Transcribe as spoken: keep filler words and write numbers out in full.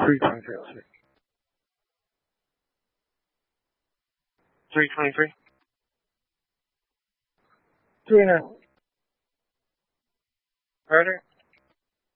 three twenty-three, let's see. three twenty-three. Three now. Harder.